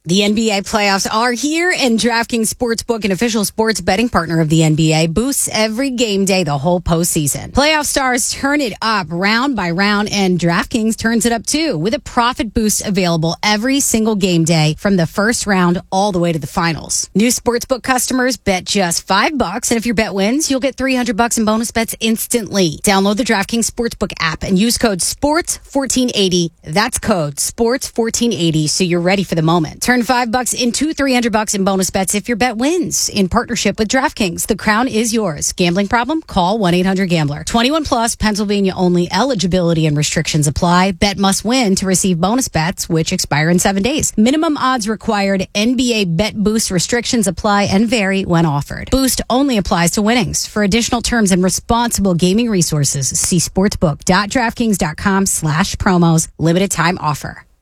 The NBA playoffs are here, and DraftKings Sportsbook, an official sports betting partner of the NBA, boosts every game day the whole postseason. Playoff stars turn it up round by round, and DraftKings turns it up too, with a profit boost available every single game day from the first round all the way to the finals. New Sportsbook customers bet just $5, and if your bet wins, you'll get $300 in bonus bets instantly. Download the DraftKings Sportsbook app and use code SPORTS1480. That's code SPORTS1480, so you're ready for the moment. Turn $5 into $300 in bonus bets if your bet wins. In partnership with DraftKings, the crown is yours. Gambling problem? Call 1-800-GAMBLER. 21 plus, Pennsylvania only. Eligibility and restrictions apply. Bet must win to receive bonus bets, which expire in 7 days. Minimum odds required. NBA bet boost restrictions apply and vary when offered. Boost only applies to winnings. For additional terms and responsible gaming resources, see sportsbook.draftkings.com/promos. Limited time offer.